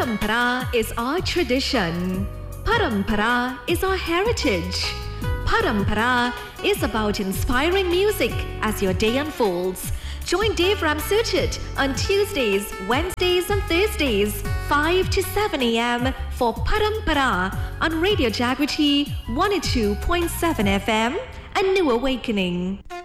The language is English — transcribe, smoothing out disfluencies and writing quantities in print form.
Parampara is our tradition. Parampara is our heritage. Parampara is about inspiring music as your day unfolds. Join Dave Ramsuchit on Tuesdays, Wednesdays and Thursdays, 5 to 7 a.m. for Parampara on Radio Jagriti 102.7 FM, A New Awakening.